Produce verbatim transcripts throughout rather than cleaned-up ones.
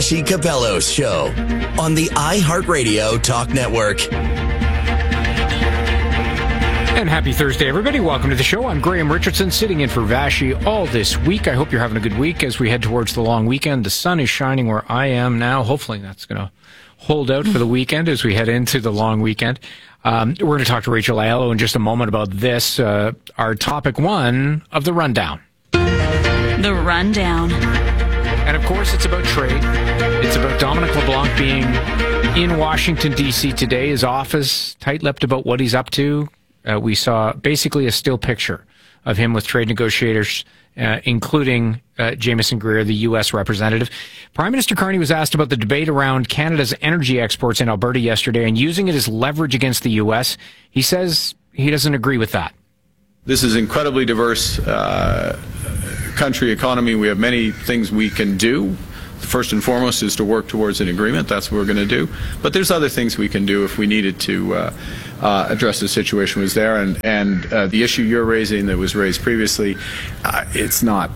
Chi Capello's show on the iHeartRadio Talk Network. And happy Thursday, everybody. Welcome to the show. I'm Graham Richardson, sitting in for Vashi all this week. I hope you're having a good week as we head towards the long weekend. The sun is shining where I am now. Hopefully that's going to hold out for the weekend as we head into the long weekend. Um, we're going to talk to Rachel Aiello in just a moment about this, uh, our topic one of the rundown. The rundown. And of course, it's about trade. It's about Dominic LeBlanc being in Washington, D C today. His office tight-lipped about what he's up to. Uh, we saw basically a still picture of him with trade negotiators, uh, including uh, Jameson Greer, the U S representative. Prime Minister Carney was asked about the debate around Canada's energy exports in Alberta yesterday and using it as leverage against the U S. He says he doesn't agree with that. This is an incredibly diverse uh, country economy. We have many things we can do. First and foremost is to work towards an agreement. That's what we're going to do. But there's other things we can do if we needed to uh, uh, address the situation was there. And, and uh, the issue you're raising that was raised previously, uh, it's not,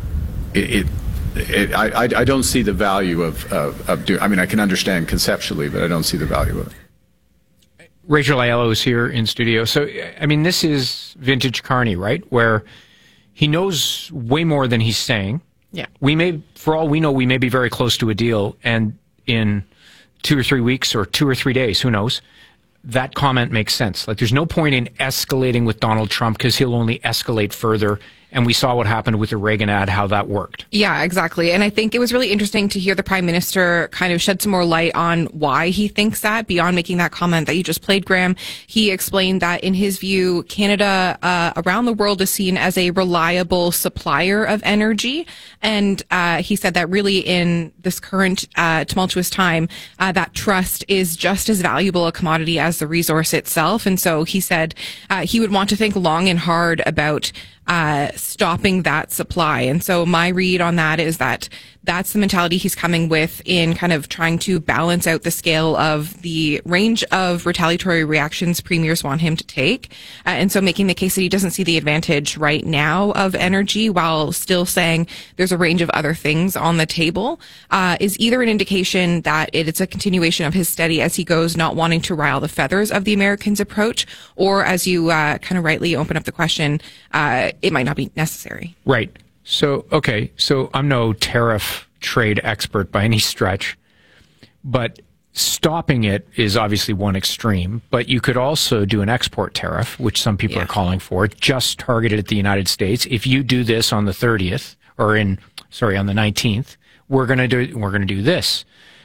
it, it, it I, I don't see the value of, of, of doing, I mean, I can understand conceptually, but I don't see the value of it. Rachel Aiello is here in studio. So, I mean, this is vintage Carney, right? Where he knows way more than he's saying. Yeah. We may, for all we know, we may be very close to a deal, and in two or three weeks or two or three days, who knows, that comment makes sense. Like, there's no point in escalating with Donald Trump because he'll only escalate further. And we saw what happened with the Reagan ad, how that worked. Yeah, exactly. And I think it was really interesting to hear the Prime Minister kind of shed some more light on why he thinks that, beyond making that comment that you just played, Graham. He explained that, in his view, Canada uh, around the world is seen as a reliable supplier of energy. And uh, he said that really in this current uh, tumultuous time, uh, that trust is just as valuable a commodity as the resource itself. And so he said uh, he would want to think long and hard about Uh, stopping that supply. And so my read on that is that that's the mentality he's coming with in kind of trying to balance out the scale of the range of retaliatory reactions premiers want him to take. Uh, and so making the case that he doesn't see the advantage right now of energy, while still saying there's a range of other things on the table, uh, is either an indication that it's a continuation of his steady as he goes, not wanting to rile the feathers of the Americans' approach, or, as you uh, kind of rightly open up the question, uh, it might not be necessary. Right. So, okay, so I'm no tariff trade expert by any stretch, but stopping it is obviously one extreme, but you could also do an export tariff, which some people yeah. are calling for, just targeted at the United States. If you do this on the thirtieth, or in, sorry, on the nineteenth, we're going to do, we're going to do this.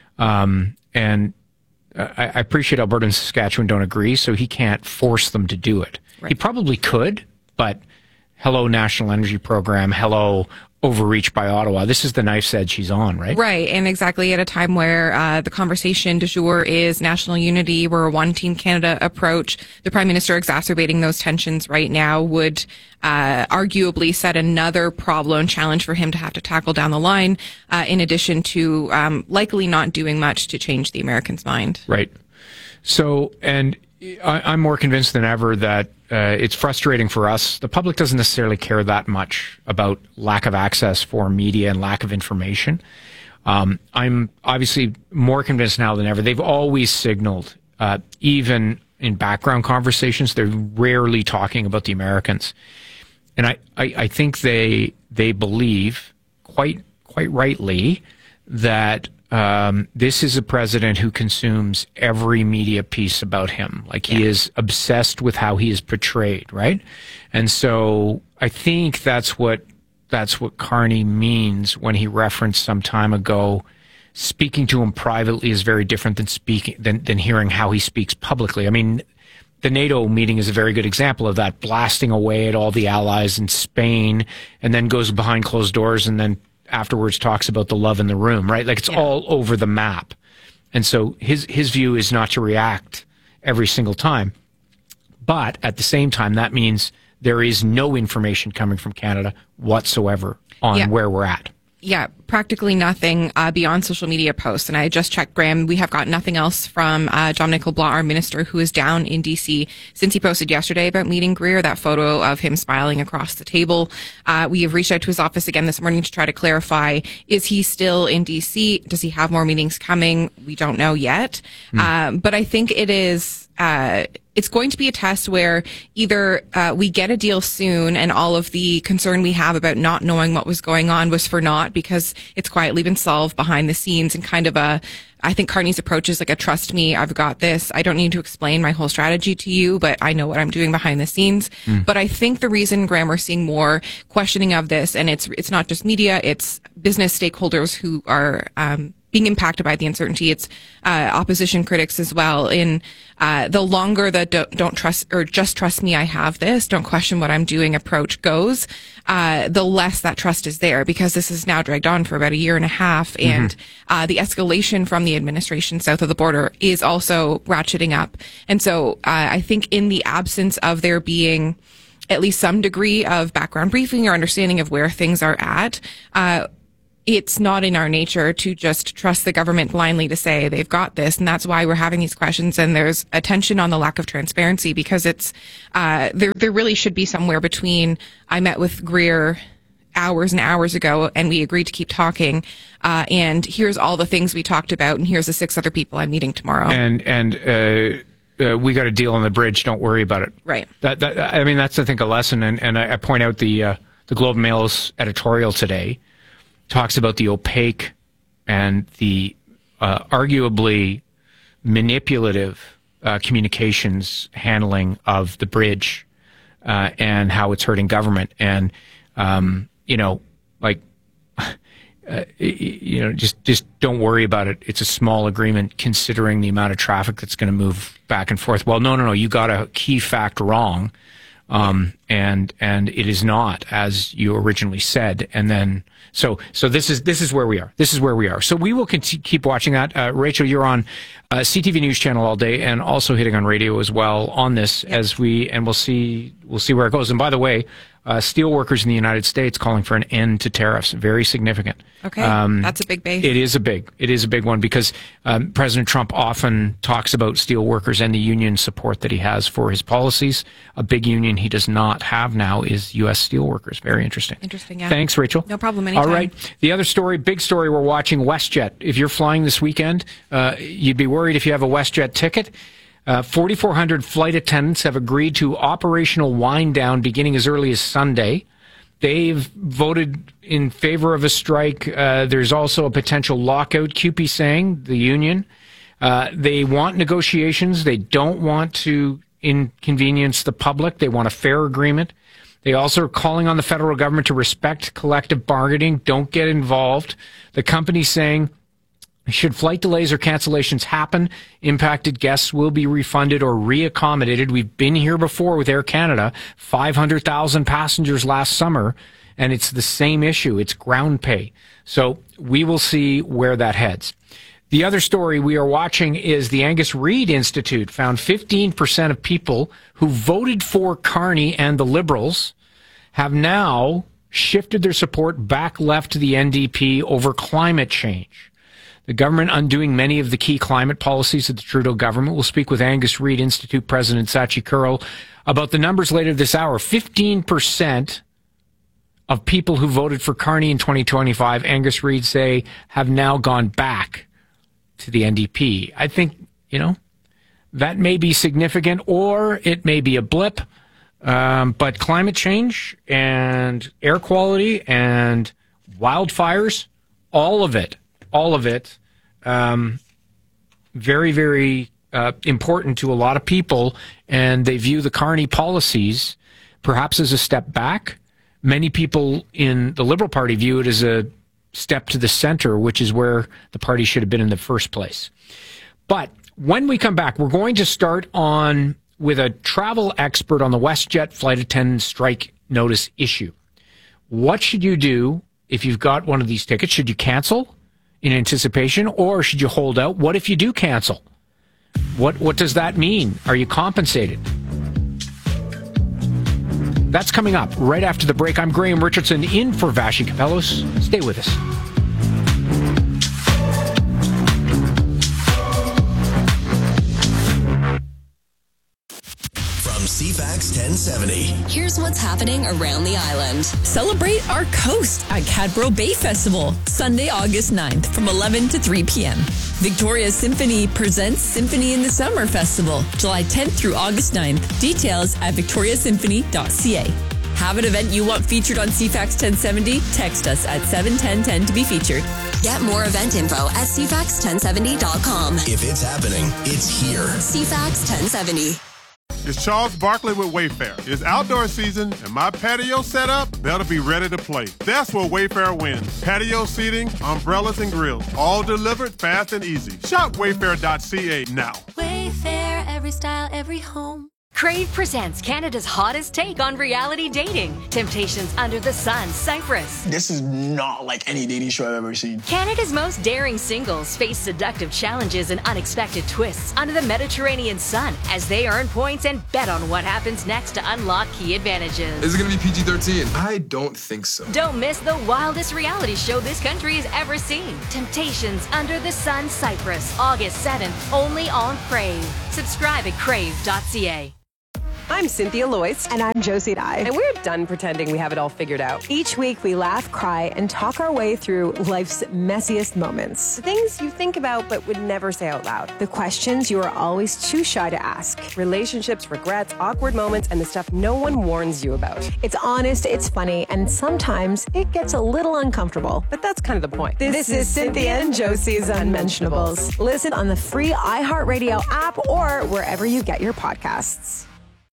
Um, and I, I appreciate Alberta and Saskatchewan don't agree, so he can't force them to do it. Right. He probably could, but hello, National Energy Program. Hello, overreach by Ottawa. This is the knife's edge she's on, right? Right, and exactly at a time where uh, the conversation du jour is national unity, we're a one-team Canada approach. The Prime Minister exacerbating those tensions right now would uh, arguably set another problem challenge for him to have to tackle down the line, uh, in addition to um, likely not doing much to change the Americans' mind. Right. So, and I, I'm more convinced than ever that Uh, it's frustrating for us. The public doesn't necessarily care that much about lack of access for media and lack of information. Um, I'm obviously more convinced now than ever. They've always signaled, uh, even in background conversations, they're rarely talking about the Americans. And I, I, I think they they believe, quite quite rightly, that Um, this is a president who consumes every media piece about him. Like, he yeah. is obsessed with how he is portrayed, right? And so I think that's what that's what Carney means when he referenced some time ago, speaking to him privately is very different than speaking than, than hearing how he speaks publicly. I mean, the NATO meeting is a very good example of that, blasting away at all the allies in Spain, and then goes behind closed doors and then afterwards talks about the love in the room, right? Like, it's yeah. all over the map. And so his his view is not to react every single time. But at the same time, that means there is no information coming from Canada whatsoever on yeah. where we're at. Yeah, practically nothing uh, beyond social media posts. And I just checked, Graham, we have got nothing else from uh, Dominic LeBlanc, our minister, who is down in D C since he posted yesterday about meeting Greer, that photo of him smiling across the table. Uh, we have reached out to his office again this morning to try to clarify, is he still in D C? Does he have more meetings coming? We don't know yet. Mm. Um, but I think it is... Uh, it's going to be a test where either uh, we get a deal soon and all of the concern we have about not knowing what was going on was for naught because it's quietly been solved behind the scenes, and kind of a, I think Carney's approach is like a trust me, I've got this. I don't need to explain my whole strategy to you, but I know what I'm doing behind the scenes. Mm. But I think the reason, Graham, we're seeing more questioning of this, and it's it's not just media, it's business stakeholders who are um being impacted by the uncertainty. It's uh, opposition critics as well. In uh, the longer the don't, don't trust or just trust me, I have this, don't question what I'm doing approach goes, uh, the less that trust is there, because this is now dragged on for about a year and a half, mm-hmm. and uh, the escalation from the administration south of the border is also ratcheting up. And so uh, I think in the absence of there being at least some degree of background briefing or understanding of where things are at, uh, it's not in our nature to just trust the government blindly to say they've got this. And that's why we're having these questions. And there's attention on the lack of transparency, because it's, uh, there, there really should be somewhere between, I met with Greer hours and hours ago and we agreed to keep talking. Uh, and here's all the things we talked about. And here's the six other people I'm meeting tomorrow. And, and, uh, Uh, we got a deal on the bridge. Don't worry about it. Right. That, that I mean, that's I think a lesson. And, and I, I point out the uh, the Globe and Mail's editorial today talks about the opaque and the uh, arguably manipulative uh, communications handling of the bridge uh, and how it's hurting government. And um, you know, like. Uh, you know, just just don't worry about it. It's a small agreement considering the amount of traffic that's going to move back and forth. Well, no, no, no. You got a key fact wrong, um, and and it is not as you originally said. And then so so this is this is where we are. This is where we are. So we will continue, keep watching that. Uh, Rachel, you're on uh, C T V News Channel all day, and also hitting on radio as well on this yep. as we and we'll see we'll see where it goes. And by the way. Uh, steel workers in the United States calling for an end to tariffs. Very significant. Okay, um, that's a big base. It is a big. It is a big one because um, President Trump often talks about steel workers and the union support that he has for his policies. A big union he does not have now is U S steel workers. Very interesting. Interesting, yeah. Thanks, Rachel. No problem, anytime. All right. The other story, big story, we're watching WestJet. If you're flying this weekend, uh, you'd be worried if you have a WestJet ticket. Uh, forty-four hundred flight attendants have agreed to operational wind down beginning as early as Sunday. They've voted in favor of a strike. Uh, there's also a potential lockout, C U P E saying, the union. Uh, they want negotiations. They don't want to inconvenience the public. They want a fair agreement. They also are calling on the federal government to respect collective bargaining. Don't get involved. The company's saying, should flight delays or cancellations happen, impacted guests will be refunded or reaccommodated. We've been here before with Air Canada, five hundred thousand passengers last summer, and it's the same issue. It's ground pay. So we will see where that heads. The other story we are watching is the Angus Reid Institute found fifteen percent of people who voted for Carney and the Liberals have now shifted their support back left to the N D P over climate change. The government undoing many of the key climate policies of the Trudeau government. We'll speak with Angus Reid Institute President Sachi Kurl about the numbers later this hour. fifteen percent of people who voted for Carney in twenty twenty-five, Angus Reid say, have now gone back to the N D P. I think, you know, that may be significant or it may be a blip. Um, but climate change and air quality and wildfires, all of it. All of it, um, very, very uh, important to a lot of people, and they view the Carney policies perhaps as a step back. Many people in the Liberal Party view it as a step to the center, which is where the party should have been in the first place. But when we come back, we're going to start on with a travel expert on the WestJet flight attendant strike notice issue. What should you do if you've got one of these tickets? Should you cancel in anticipation, or should you hold out? What if you do cancel? What what does that mean? Are you compensated? That's coming up right after the break. I'm Graham Richardson in for Vassy Kapelos. Stay with us. C FAX ten seventy. Here's what's happening around the island. Celebrate our coast at Cadboro Bay Festival, Sunday, August ninth from eleven to three p.m. Victoria Symphony presents Symphony in the Summer Festival, July tenth through August ninth. Details at victoria symphony dot c a. Have an event you want featured on C FAX ten seventy? Text us at seven one zero one zero to be featured. Get more event info at c fax ten seventy dot com. If it's happening, it's here. C FAX ten seventy. It's Charles Barkley with Wayfair. It's outdoor season, and my patio setup better be ready to play. That's where Wayfair wins. Patio seating, umbrellas, and grills, all delivered fast and easy. Shop wayfair dot c a now. Wayfair, every style, every home. Crave presents Canada's hottest take on reality dating. Temptations Under the Sun, Cyprus. This is not like any dating show I've ever seen. Canada's most daring singles face seductive challenges and unexpected twists under the Mediterranean sun as they earn points and bet on what happens next to unlock key advantages. Is it going to be P G thirteen? I don't think so. Don't miss the wildest reality show this country has ever seen. Temptations Under the Sun, Cyprus, August seventh, only on Crave. Subscribe at crave dot c a. I'm Cynthia Loyce. And I'm Josie Dye. And we're done pretending we have it all figured out. Each week we laugh, cry, and talk our way through life's messiest moments. The things you think about but would never say out loud. The questions you are always too shy to ask. Relationships, regrets, awkward moments, and the stuff no one warns you about. It's honest, it's funny, and sometimes it gets a little uncomfortable. But that's kind of the point. This, this is, is Cynthia and Josie's Unmentionables. Listen on the free iHeartRadio app or wherever you get your podcasts.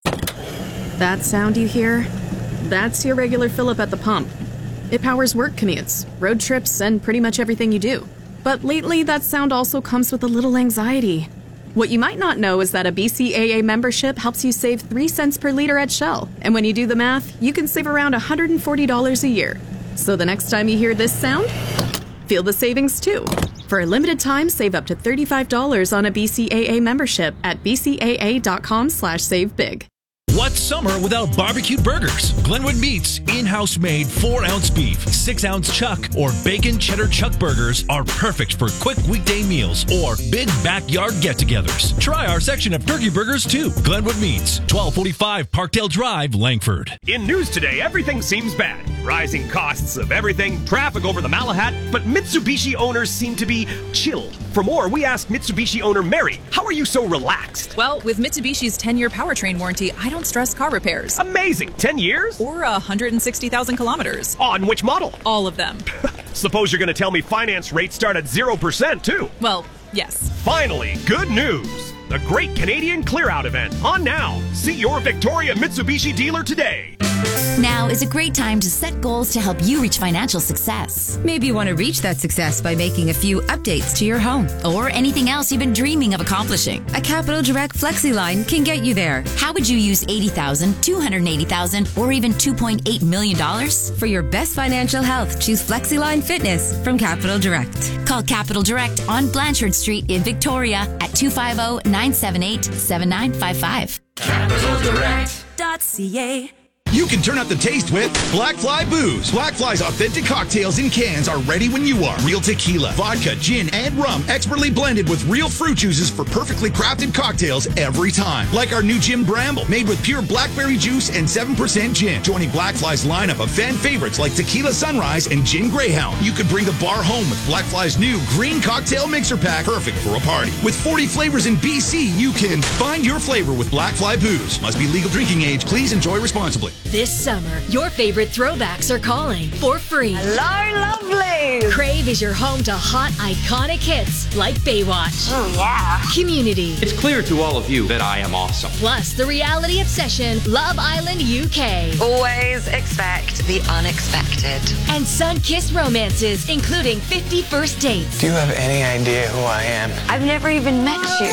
That sound you hear? That's your regular fill-up at the pump. It powers work commutes, road trips, and pretty much everything you do. But lately, that sound also comes with a little anxiety. What you might not know is that a B C A A membership helps you save three cents per liter at Shell. And when you do the math, you can save around one hundred forty dollars a year. So the next time you hear this sound, feel the savings too. For a limited time, save up to thirty-five dollars on a B C A A membership at b c a a dot com slash save big. What's summer without barbecued burgers? Glenwood Meats in-house made four ounce beef, six ounce chuck, or bacon cheddar chuck burgers are perfect for quick weekday meals or big backyard get-togethers. Try our section of turkey burgers too. Glenwood Meats, twelve forty-five Parkdale Drive, Langford. In news today, everything seems bad. Rising costs of everything, traffic over the Malahat, but Mitsubishi owners seem to be chill. For more, we asked Mitsubishi owner Mary, how are you so relaxed? Well, with Mitsubishi's ten-year powertrain warranty, I don't stress car repairs. Amazing! ten years? Or one hundred sixty thousand kilometers. On which model? All of them. Suppose you're going to tell me finance rates start at zero percent, too. Well, yes. Finally, good news! The Great Canadian Clear Out event, on now. See your Victoria Mitsubishi dealer today. Now is a great time to set goals to help you reach financial success. Maybe you want to reach that success by making a few updates to your home or anything else you've been dreaming of accomplishing. A Capital Direct FlexiLine can get you there. How would you use eighty thousand dollars, two hundred eighty thousand dollars, or even two point eight million dollars? For your best financial health, choose FlexiLine Fitness from Capital Direct. Call Capital Direct on Blanchard Street in Victoria at two five zero, nine seven eight, seven nine five five. capital direct dot c a. You can turn up the taste with Black Fly Booze. Black Fly's authentic cocktails in cans are ready when you are. Real tequila, vodka, gin, and rum, expertly blended with real fruit juices for perfectly crafted cocktails every time. Like our new Gin Bramble, made with pure blackberry juice and seven percent gin. Joining Black Fly's lineup of fan favorites like Tequila Sunrise and Gin Greyhound. You could bring the bar home with Black Fly's new green cocktail mixer pack, perfect for a party. With forty flavors in B C, you can find your flavor with Black Fly Booze. Must be legal drinking age. Please enjoy responsibly. This summer, your favorite throwbacks are calling for free. Hello, lovely! Crave is your home to hot, iconic hits like Baywatch. Oh, yeah. Community. It's clear to all of you that I am awesome. Plus, the reality obsession, Love Island U K. Always expect the unexpected. And sun-kissed romances, including fifty first dates. Do you have any idea who I am? I've never even met you.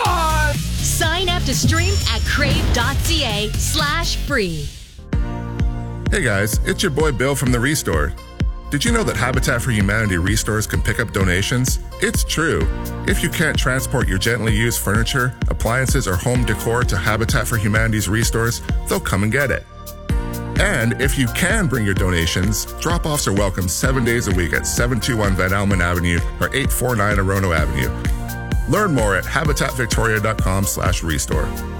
Sign up to stream at crave.ca slash free. Hey guys, it's your boy Bill from The Restore. Did you know that Habitat for Humanity restores can pick up donations? It's true. If you can't transport your gently used furniture, appliances, or home decor to Habitat for Humanity's restores, they'll come and get it. And if you can bring your donations, drop-offs are welcome seven days a week at seven two one Van Almen Avenue or eight four nine Orono Avenue. Learn more at habitat victoria dot com slash restore.